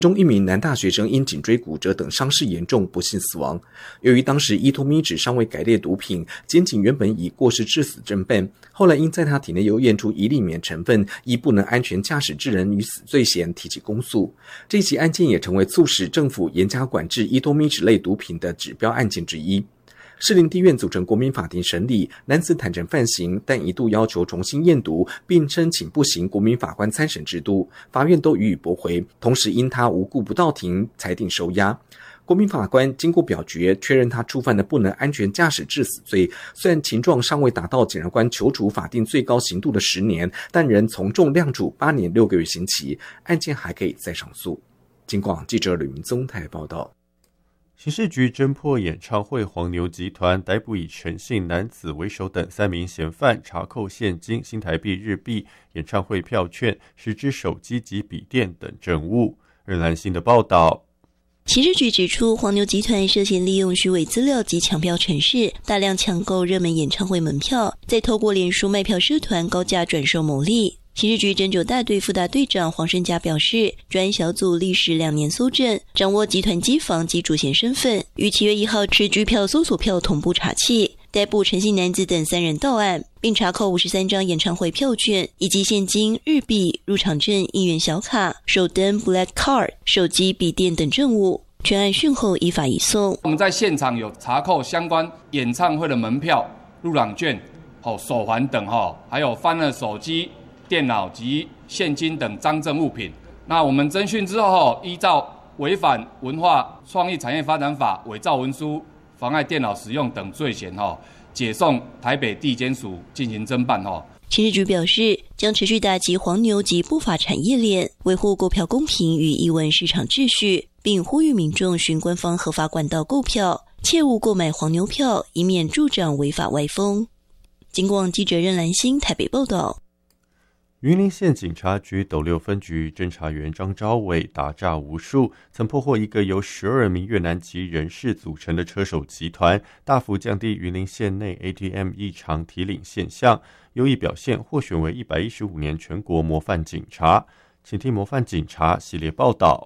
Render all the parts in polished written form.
中一名男大学生因颈椎骨折等伤势严重，不幸死亡。由于当时依托咪酯尚未改列毒品，检警原本以过失致死侦办，后来因在他体内又验出一粒免成分，依不能安全驾驶致人于死罪嫌提起公诉。这起案件也成为促使政府严加管制依托咪酯类毒品的指标案件之一。士林地院组成国民法庭审理，男子坦承犯行，但一度要求重新验毒，并申请不行国民法官参审制度，法院都予以驳回。同时因他无故不到庭，裁定收押。国民法官经过表决，确认他触犯的不能安全驾驶致死罪，虽然情状尚未达到检察官求处法定最高刑度的10年，但仍从重量处8年6个月刑期，案件还可以再上诉。警广记者吕明宗台报道。 刑事局侦破演唱会黄牛集团，逮捕以陈姓男子为首等3名嫌犯，查扣现金、新台币、日币、演唱会票券、10只手机及笔电等证物。日兰新的报道。 刑事局指出，黄牛集团涉嫌利用虚伪资料及抢票程式，大量抢购热门演唱会门票，再透过脸书卖票社团高价转售牟利。刑事局侦九大队副大队长黄胜佳表示，专案小组历时2年搜证，掌握集团机房及主嫌身份，于7月1号持局票搜索票同步查缉，逮捕陈姓男子等3人到案，并查扣53张演唱会票券以及现金、日币、入场证、应援小卡、手灯 Black Card、手机、笔电等证物。全案讯后依法移送。 我们在现场有查扣相关演唱会的门票、入场券、手环等，还有翻了手机、电脑及现金等赃证物品。那我们侦讯之后，依照违反文化创意产业发展法、伪造文书、妨碍电脑使用等罪嫌，解送台北地检署进行侦办。 刑事局表示，将持续打击黄牛及不法产业链，维护购票公平与艺文市场秩序，并呼吁民众循官方合法管道购票，切勿购买黄牛票，以免助长违法歪风。警广记者任兰心台北报道。 云林县警察局斗六分局侦查员张昭伟打诈无数，曾破获一个由12名越南籍人士组成的车手集团，大幅降低云林县内 ATM 异常提领现象，优异表现获选为115年全国模范警察。请听模范警察系列报道。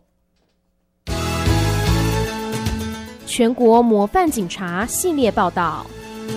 全国模范警察系列报道。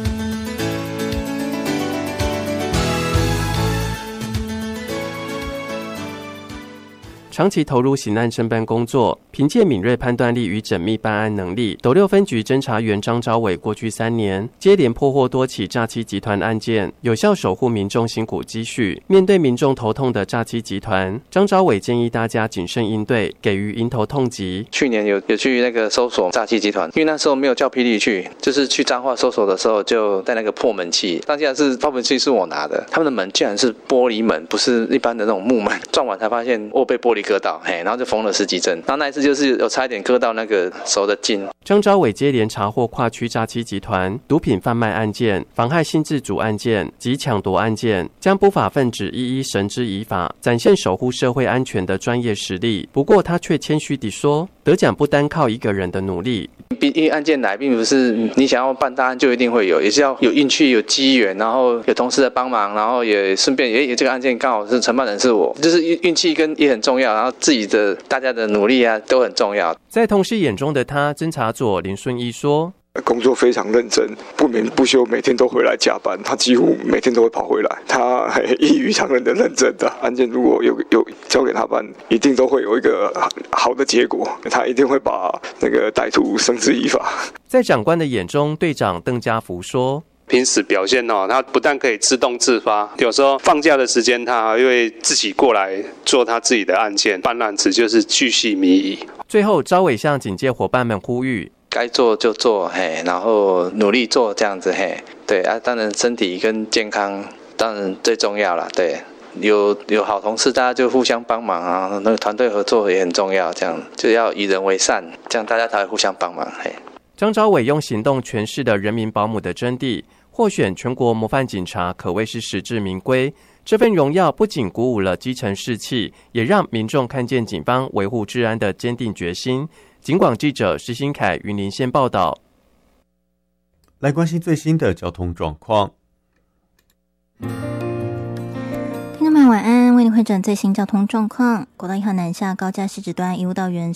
长期投入刑案侦办工作，凭借敏锐判断力与缜密办案能力，斗六分局侦查员张昭伟过去3年接连破获多起诈欺集团案件，有效守护民众辛苦积蓄。面对民众头痛的诈欺集团，张昭伟建议大家谨慎应对，给予迎头痛击。 去年有去那个搜索诈欺集团，因为那时候没有叫霹雳去，就是去彰化搜索的时候就带那个破门器，当然是破门器是我拿的，他们的门竟然是玻璃门，不是一般的那种木门，撞完才发现我被玻璃割到，然后就缝了10几针，然后那一次就是有差一点割到那个手的筋。 张昭伟接连查获跨区诈欺集团、毒品贩卖案件、妨害性自主案件及抢夺案件，将不法分子一一绳之以法，展现守护社会安全的专业实力。不过他却谦虚地说，得奖不单靠一个人的努力。 因为案件来并不是你想要办大案就一定会有，也是要有运气、有机缘，然后有同事的帮忙，然后也顺便也这个案件刚好是承办人是我，就是运气跟也很重要，然后自己的大家的努力啊都很重要。 在同事眼中的他，侦查佐林顺义说， 工作非常认真，不眠不休，每天都回来加班。他几乎每天都会跑回来，他异于常人的认真的案件，如果有交给他办，一定都会有一个好的结果。他一定会把那个歹徒绳之以法。 在长官的眼中，队长邓家福说， 平时表现他不但可以自动自发，有时候放假的时间他还会自己过来做他自己的案件，办案子就是巨细靡遗。 最后，昭伟向警界伙伴们呼吁， 该做就做，然后努力做这样子，对啊，当然身体跟健康当然最重要啦，对，有好同事，大家就互相帮忙啊，那个团队合作也很重要，这样就要以人为善，这样大家才会互相帮忙。 张昭伟用行动诠释了人民保姆的真谛，获选全国模范警察可谓是实至名归。这份荣耀不仅鼓舞了基层士气，也让民众看见警方维护治安的坚定决心。警广记者施新凯云林县报道。 来关心最新的交通状况。 听众们晚安，为您汇整最新交通状况。国道1号南下高架西直段义务到园